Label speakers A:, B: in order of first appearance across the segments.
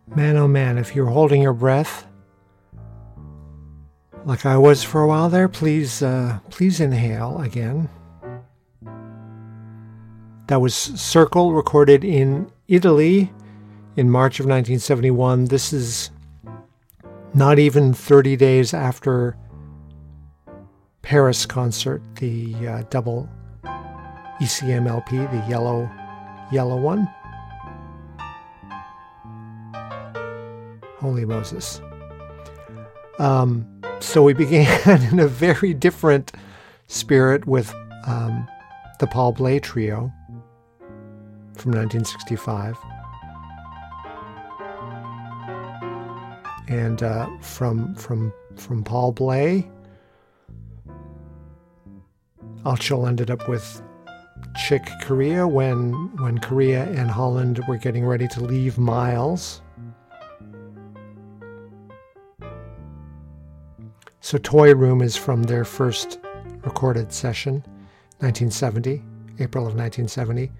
A: Man, oh man, if you're holding your breath, like I was for a while there, please inhale again. That was Circle, recorded in Italy in March of 1971. This is not even 30 days after Paris concert, the double ECM LP, the yellow one. Holy Moses. So we began in a very different spirit with the Paul Bley Trio from 1965. And from Paul Bley, Altschul ended up with Chick Corea when Corea and Holland were getting ready to leave Miles. So Toy Room is from their first recorded session, 1970, April of 1970.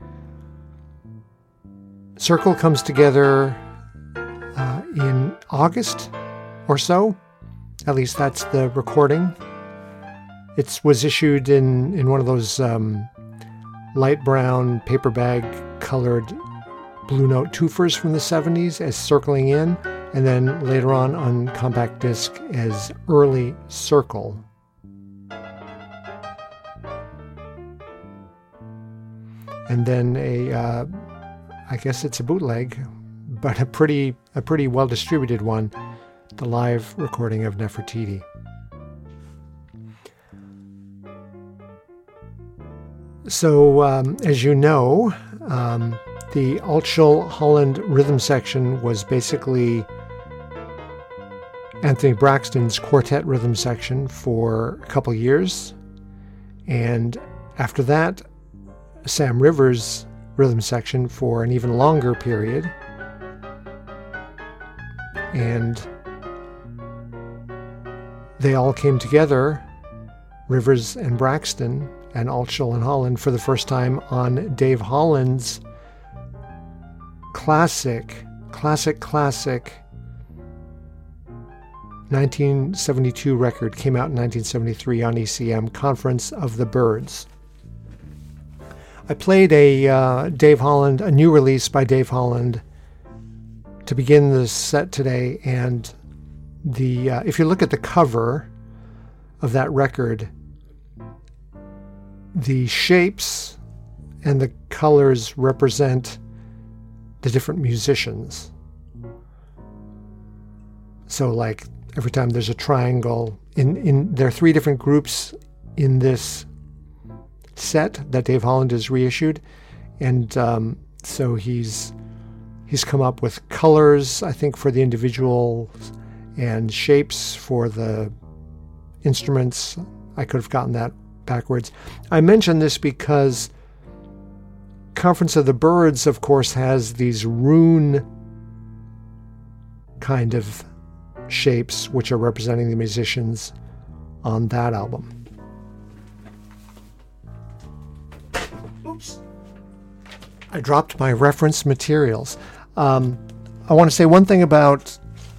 A: Circle comes together in August or so. At least that's the recording. It was issued in one of those light brown paper bag colored Blue Note twofers from the 70s as Circling In, and then later on compact disc as Early Circle. And then I guess it's a bootleg, but a pretty well distributed one, the live recording of Nefertiti. So, as you know, the Altschul Holland rhythm section was basically Anthony Braxton's quartet rhythm section for a couple years. And after that, Sam Rivers' rhythm section for an even longer period. And they all came together, Rivers and Braxton and Altschul and Holland, for the first time on Dave Holland's classic 1972 record, came out in 1973 on ECM, Conference of the Birds. I played a new release by Dave Holland to begin the set today, and if you look at the cover of that record, the shapes and the colors represent the different musicians. So like every time there's a triangle, there are three different groups in this set that Dave Holland has reissued, and so he's come up with colors, I think, for the individuals and shapes for the instruments. I could have gotten that backwards. I mention this because Conference of the Birds, of course, has these rune kind of shapes which are representing the musicians on that album. Oops. I dropped my reference materials. I want to say one thing about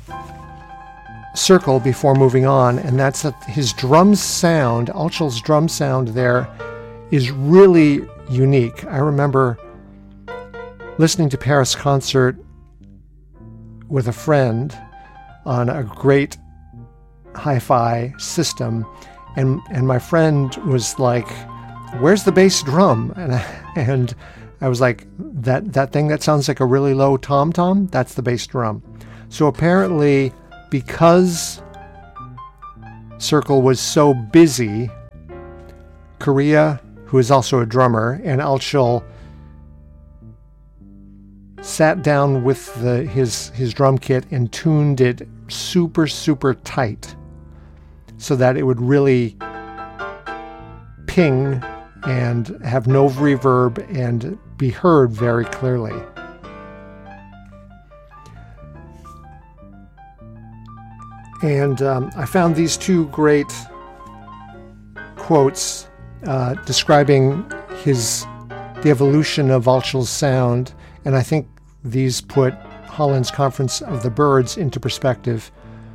A: Circle before moving on, and that's that his drum sound, Altschul's drum sound there, is really unique. I remember listening to Paris concert with a friend on a great hi-fi system, and my friend was like, "Where's the bass drum?" And I was like, that thing that sounds like a really low tom-tom, that's the bass drum. So apparently, because Circle was so busy, Corea, who is also a drummer, and Altschul sat down with his drum kit and tuned it super, super tight so that it would really ping and have no reverb and be heard very clearly. And I found these two great quotes describing the evolution of Altschul's sound, and I think these put Holland's Conference of the Birds into perspective.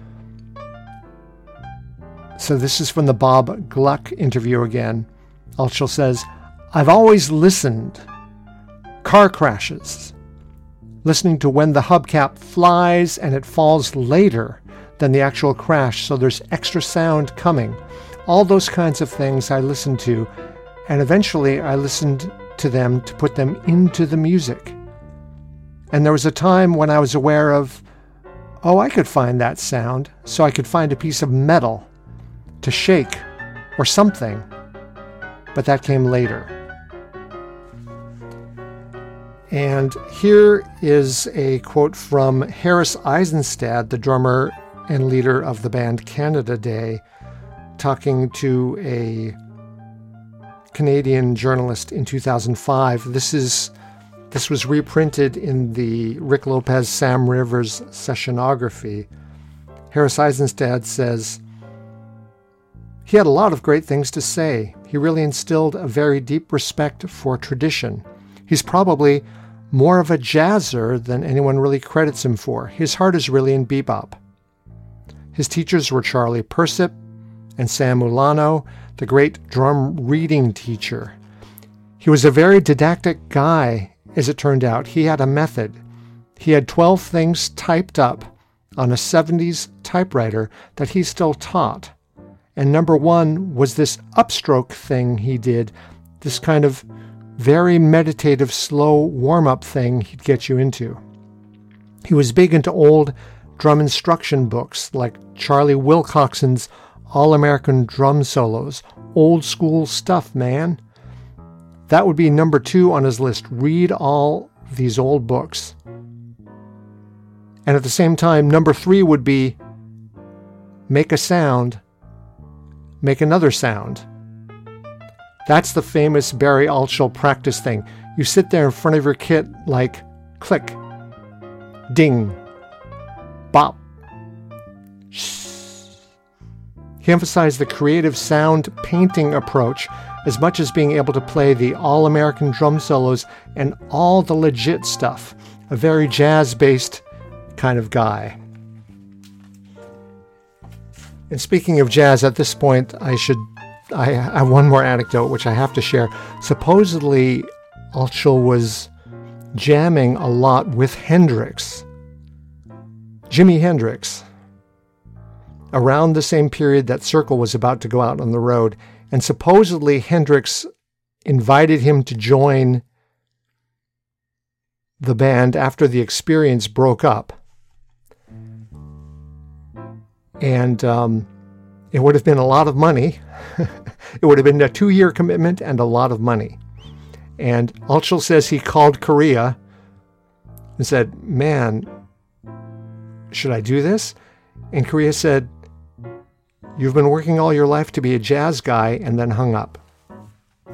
A: So this is from the Bob Gluck interview again. Altschul says, "I've always listened. Car crashes. Listening to when the hubcap flies and it falls later than the actual crash, so there's extra sound coming. All those kinds of things I listened to, and eventually I listened to them to put them into the music. And there was a time when I was aware of, oh, I could find that sound, so I could find a piece of metal to shake or something. But that came later." And here is a quote from Harris Eisenstadt, the drummer and leader of the band Canada Day, talking to a Canadian journalist in 2005. This was reprinted in the Rick Lopez, Sam Rivers sessionography. Harris Eisenstadt says, "He had a lot of great things to say. He really instilled a very deep respect for tradition. He's probably more of a jazzer than anyone really credits him for. His heart is really in bebop." His teachers were Charlie Persip and Sam Mulano, the great drum reading teacher. He was a very didactic guy, as it turned out. He had a method. He had 12 things typed up on a 70s typewriter that he still taught. And number one was this upstroke thing he did, this kind of very meditative, slow warm-up thing he'd get you into. He was big into old drum instruction books like Charlie Wilcoxon's All-American Drum Solos. Old school stuff, man. That would be number 2 on his list. Read all these old books. And at the same time, number 3 would be make a sound, make another sound. That's the famous Barry Altschul practice thing. You sit there in front of your kit like click, ding, bop, shh. He emphasized the creative sound painting approach as much as being able to play the all-American drum solos and all the legit stuff. A very jazz-based kind of guy. And speaking of jazz, at this point, I have one more anecdote which I have to share. Supposedly, Altschul was jamming a lot with Hendrix, Jimi Hendrix, around the same period that Circle was about to go out on the road. And supposedly Hendrix invited him to join the band after the Experience broke up. And it would have been a lot of money. It would have been a 2-year commitment and a lot of money. And Altschul says he called Correa and said, "Man, should I do this?" And Correa said, "You've been working all your life to be a jazz guy," and then hung up.